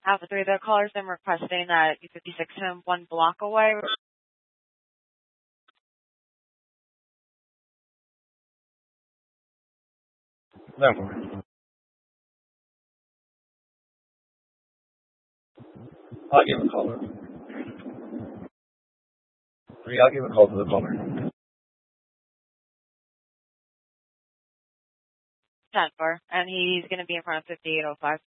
Alpha 3, the caller's been requesting that U56 him 1 block away. No. I'll give a caller. I'll give a call to the caller. 10-4, and he's going to be in front of 5805.